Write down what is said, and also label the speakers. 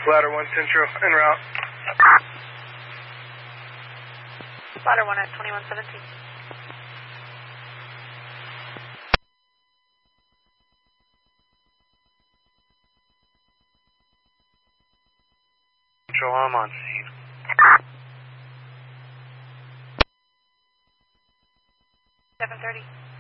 Speaker 1: Ladder 1 Central, en route.
Speaker 2: Ladder 1 at 2117.
Speaker 1: Central, I'm on scene.
Speaker 2: 730.